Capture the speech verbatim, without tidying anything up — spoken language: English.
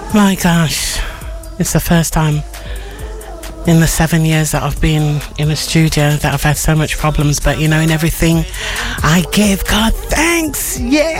My gosh, it's the first time in the seven years that I've been in a studio that I've had so much problems, but you know, in everything I give God thanks. Yeah.